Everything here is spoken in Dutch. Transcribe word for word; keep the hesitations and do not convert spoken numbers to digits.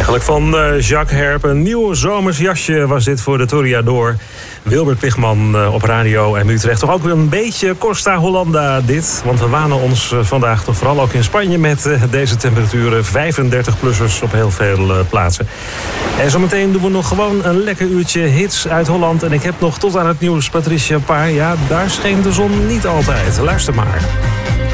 Eigenlijk van uh, Jacques Herp. Een nieuw zomers jasje was dit voor de Toreador. Wilbert Pigman uh, op radio en Utrecht. Toch ook een beetje Costa Hollanda dit. Want we wanen ons uh, vandaag toch vooral ook in Spanje met uh, deze temperaturen. vijfendertig-plussers op heel veel uh, plaatsen. En zometeen doen we nog gewoon een lekker uurtje hits uit Holland. En ik heb nog tot aan het nieuws Patricia Paar. Ja, daar scheen de zon niet altijd. Luister maar.